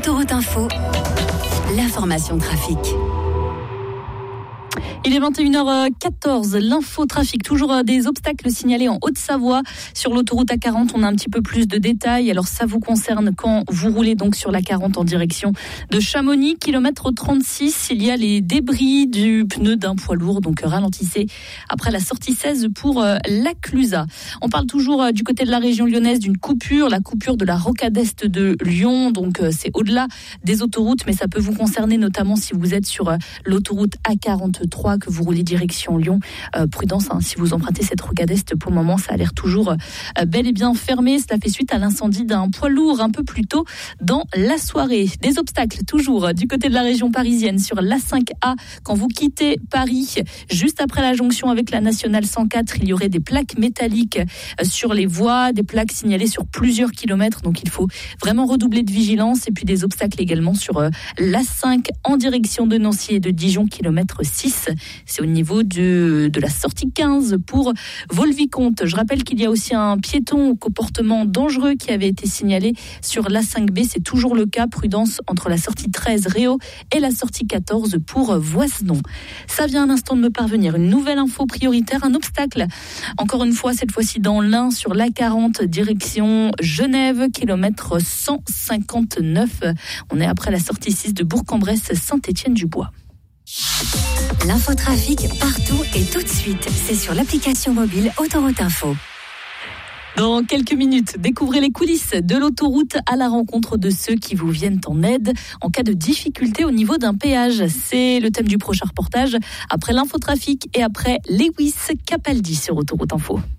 Autoroute Info, l'information trafic. Il est 21h14, l'infotrafic, toujours des obstacles signalés en Haute-Savoie. Sur l'autoroute A40, on a un petit peu plus de détails. Alors ça vous concerne quand vous roulez donc sur la 40 en direction de Chamonix, kilomètre 36. Il y a les débris du pneu d'un poids lourd, donc ralentissez après la sortie 16 pour la Clusaz. On parle toujours du côté de la région lyonnaise d'une coupure, la coupure de la rocade est de Lyon. Donc c'est au-delà des autoroutes, mais ça peut vous concerner notamment si vous êtes sur l'autoroute A43, que vous roulez direction Lyon. Prudence, si vous empruntez cette rocade est, pour le moment, ça a l'air toujours bel et bien fermé. Cela fait suite à l'incendie d'un poids lourd un peu plus tôt dans la soirée. Des obstacles toujours du côté de la région parisienne sur l'A5A. Quand vous quittez Paris, juste après la jonction avec la nationale 104, il y aurait des plaques métalliques sur les voies, des plaques signalées sur plusieurs kilomètres. Donc il faut vraiment redoubler de vigilance. Et puis des obstacles également sur l'A5 en direction de Nancy et de Dijon, kilomètre 6. C'est au niveau de la sortie 15 pour Vaux-le-Vicomte. Je rappelle qu'il y a aussi un piéton au comportement dangereux qui avait été signalé sur l'A5B. C'est toujours le cas. Prudence entre la sortie 13 Réau et la sortie 14 pour Voisenon. Ça vient un instant de me parvenir. Une nouvelle info prioritaire, un obstacle. Encore une fois, cette fois-ci dans l'Ain sur l'A40 direction Genève, kilomètre 159. On est après la sortie 6 de Bourg-en-Bresse, Saint-Étienne-du-Bois. L'infotrafic partout et tout de suite. C'est sur l'application mobile Autoroute Info. Dans quelques minutes, découvrez les coulisses de l'autoroute à la rencontre de ceux qui vous viennent en aide en cas de difficulté au niveau d'un péage. C'est le thème du prochain reportage après l'infotrafic et après Lewis Capaldi sur Autoroute Info.